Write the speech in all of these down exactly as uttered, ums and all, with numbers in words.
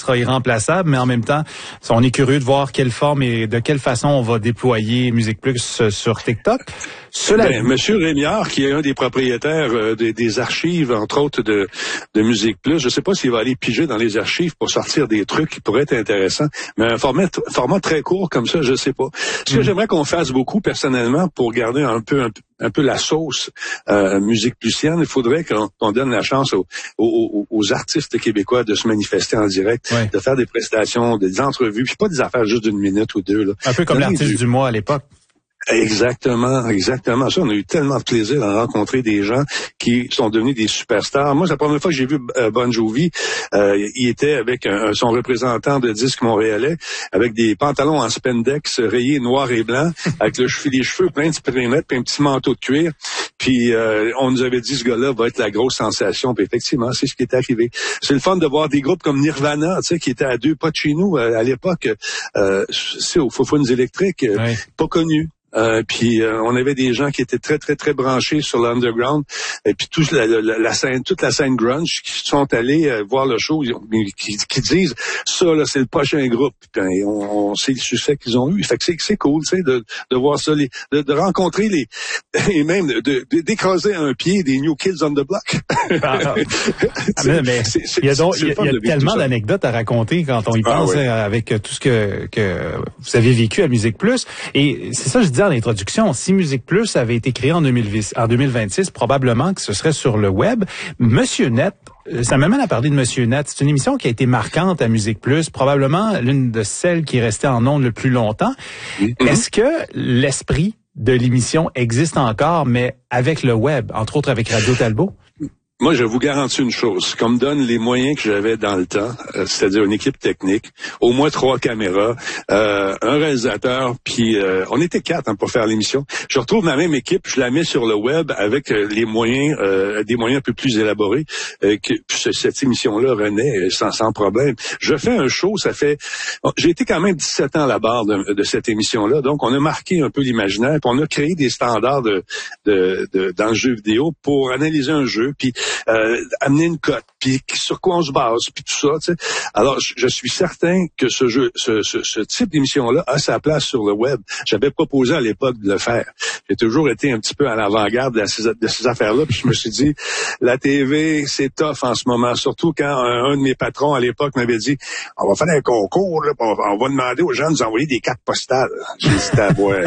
sera irremplaçable, mais en même temps, on est curieux de voir quelle forme et de quelle façon on va déployer Musique Plus sur TikTok. Cela... Ben, Monsieur Rémiard, qui est un des propriétaires euh, des, des archives, entre autres, de, de Musique Plus, je ne sais pas s'il va aller piger dans les archives pour sortir des trucs qui pourraient être intéressants, mais un format, format très court comme ça, je ne sais pas. Ce que mmh. j'aimerais qu'on fasse beaucoup, personnellement, pour garder un peu un, un peu la sauce euh, Musique Plusienne, il faudrait qu'on, qu'on donne la chance aux, aux, aux artistes québécois de se manifester en direct, ouais. de faire des prestations, des entrevues, puis pas des affaires juste d'une minute ou deux. Là. Un peu comme l'artiste du... du mois à l'époque. Exactement, exactement. Ça, on a eu tellement de plaisir à rencontrer des gens qui sont devenus des superstars. Moi, c'est la première fois que j'ai vu euh, Bon Jovi, euh, il était avec un, son représentant de disque montréalais, avec des pantalons en spandex rayés noir et blanc, avec le cheveu, les cheveux pleins de sprinette, puis un petit manteau de cuir. Puis euh, on nous avait dit ce gars-là va être la grosse sensation. Puis effectivement, c'est ce qui est arrivé. C'est le fun de voir des groupes comme Nirvana, tu sais, qui étaient à deux pas de chez nous à, à l'époque. Euh, c'est aux Foufounes électriques, euh, oui. pas connus. Euh, puis euh, on avait des gens qui étaient très très très branchés sur l'underground et puis toute la, la, la scène toute la scène grunge qui sont allés euh, voir le show qui, qui disent ça là c'est le prochain groupe. Puis, on, on sait le succès qu'ils ont eu. Fait que c'est, c'est cool, tu sais, de, de voir ça, les, de, de rencontrer les et même de, de d'écraser à un pied des New Kids on the Block. Ah, mais, mais c'est, c'est, il y a donc il y a, y a tellement d'anecdotes à raconter quand on y pense, ah, ouais. avec tout ce que que vous avez vécu à Musique Plus. Et c'est ça je dis en introduction, si Musique Plus avait été créé en deux mille vingt-six, probablement que ce serait sur le web. Monsieur Net, ça m'amène à parler de Monsieur Net. C'est une émission qui a été marquante à Musique Plus, probablement l'une de celles qui est restée en ondes le plus longtemps. Mm-hmm. Est-ce que l'esprit de l'émission existe encore, mais avec le web, entre autres avec Radio Talbot? Moi, je vous garantis une chose, qu'on me donne les moyens que j'avais dans le temps, euh, c'est-à-dire une équipe technique, au moins trois caméras, euh, un réalisateur, puis euh, on était quatre hein, pour faire l'émission. Je retrouve ma même équipe, je la mets sur le web avec euh, les moyens, euh, des moyens un peu plus élaborés, euh, que puis cette émission-là renaît sans, sans problème. Je fais un show, ça fait... J'ai été quand même dix-sept ans à la barre de, de cette émission-là, donc on a marqué un peu l'imaginaire, puis on a créé des standards de, de, de, dans le jeu vidéo pour analyser un jeu, puis Euh, amener une cote, puis sur quoi on se base, puis tout ça, tu sais. Alors, je, je suis certain que ce jeu, ce, ce, ce type d'émission-là a sa place sur le web. J'avais proposé à l'époque de le faire. J'ai toujours été un petit peu à l'avant-garde de ces, de ces affaires-là, puis je me suis dit, la T V, c'est tough en ce moment, surtout quand un, un de mes patrons à l'époque m'avait dit, on va faire un concours, là, on, va, on va demander aux gens de nous envoyer des cartes postales. J'ai dit, à boire.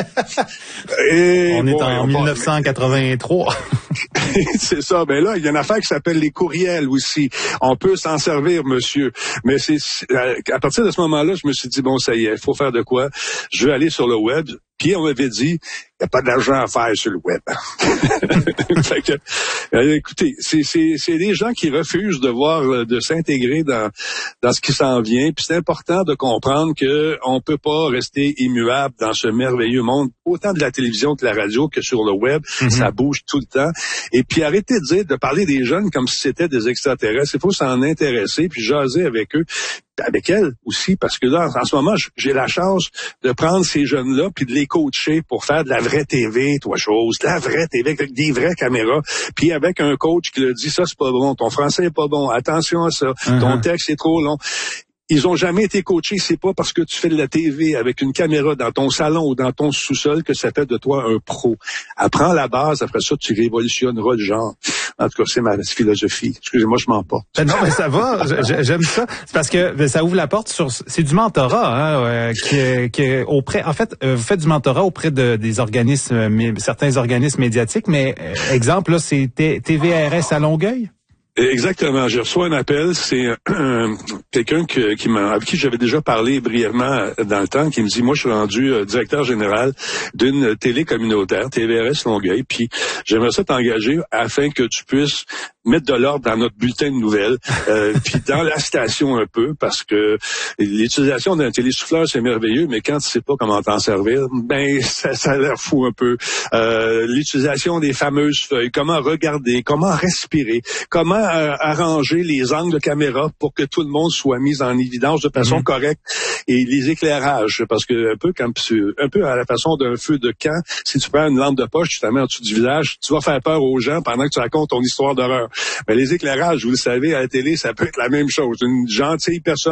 Et on bon, est en dix-neuf cent quatre-vingt-trois. C'est ça, ben là, il y a une affaire qui s'appelle les courriels aussi. On peut s'en servir, monsieur. Mais c'est à partir de ce moment-là, je me suis dit, bon, ça y est, il faut faire de quoi. Je vais aller sur le web. Puis on m'avait dit, il n'y a pas d'argent à faire sur le web. Fait que, euh, écoutez, c'est, c'est, c'est des gens qui refusent de voir, de s'intégrer dans, dans ce qui s'en vient. Puis c'est important de comprendre que on peut pas rester immuable dans ce merveilleux monde, autant de la télévision que de la radio que sur le web. Mm-hmm. Ça bouge tout le temps. Et puis arrêtez de dire, de parler des jeunes comme si c'était des extraterrestres. Il faut s'en intéresser puis jaser avec eux. Avec elle aussi, parce que là, en ce moment, j'ai la chance de prendre ces jeunes-là puis de les coacher pour faire de la vraie T V, toi chose, de la vraie T V avec des vraies caméras, puis avec un coach qui leur dit ça c'est pas bon, ton français est pas bon, attention à ça, uh-huh. ton texte est trop long. Ils ont jamais été coachés. C'est pas parce que tu fais de la T V avec une caméra dans ton salon ou dans ton sous-sol que ça fait de toi un pro. Apprends la base, après ça, tu révolutionneras le genre. En tout cas, c'est ma philosophie. Excusez-moi, je m'en pas. Ben non, mais ça va. J'aime ça. C'est parce que ça ouvre la porte sur... C'est du mentorat, hein, euh, qui, qui auprès... En fait, vous faites du mentorat auprès de, des organismes, certains organismes médiatiques, mais euh, exemple, là, c'est T V R S à Longueuil? Exactement. Je reçois un appel. C'est euh, quelqu'un que, qui m'a, avec qui j'avais déjà parlé brièvement dans le temps, qui me dit, moi, je suis rendu euh, directeur général d'une télé communautaire, T V R S Longueuil, puis j'aimerais ça t'engager afin que tu puisses mettre de l'ordre dans notre bulletin de nouvelles, euh, puis dans la station un peu, parce que l'utilisation d'un télésouffleur, c'est merveilleux, mais quand tu sais pas comment t'en servir, ben ça, ça a l'air fou un peu. Euh, l'utilisation des fameuses feuilles, comment regarder, comment respirer, comment euh, arranger les angles de caméra pour que tout le monde soit mis en évidence de façon mmh. correcte, et les éclairages, parce que un peu comme un peu à la façon d'un feu de camp, si tu prends une lampe de poche, tu la mets en dessous du visage, tu vas faire peur aux gens pendant que tu racontes ton histoire d'horreur. Mais les éclairages, vous le savez, à la télé, ça peut être la même chose. Une gentille personne